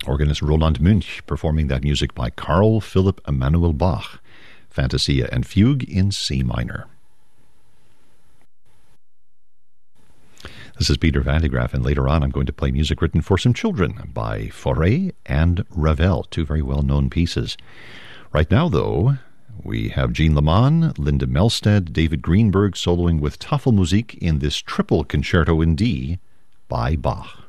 Organist Roland Münch performing that music by Carl Philipp Emanuel Bach, Fantasia and Fugue in C minor. This is Peter Van de Graaff, and later on I'm going to play music written for some children by Fauré and Ravel, two very well-known pieces. Right now, though, we have Jean Lehmann, Linda Melstead, David Greenberg soloing with Tafelmusik in this triple concerto in D by Bach.